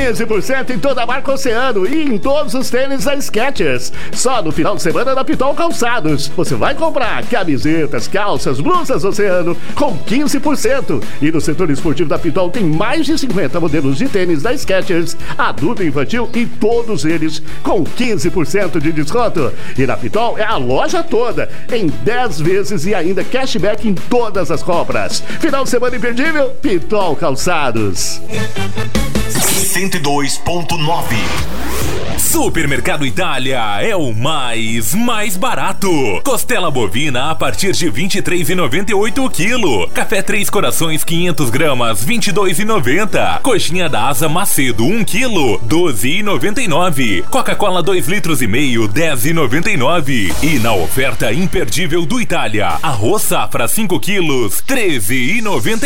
15% em toda a marca Oceano e em todos os tênis da Skechers. Só no final de semana da Pitol Calçados. Você vai comprar camisetas, calças, blusas Oceano com 15%. E no setor esportivo da Pitol tem mais de 50 modelos de tênis da Skechers, adulto e infantil e todos eles com 15% de desconto. E na Pitol é a loja toda, em 10 vezes e ainda cashback em todas as compras. Final de semana imperdível, Pitol Calçados. 102.9. Supermercado Itália é o mais barato. Costela bovina a partir de R$ 23,98 o quilo. Café Três Corações 500 gramas, R$ 22,90. Coxinha da Asa Macedo 1 quilo, R$ 12,99. Coca-Cola 2 litros e meio, R$ 10,99. E na oferta imperdível do Itália, arroz safra 5 quilos, R$ 13,99.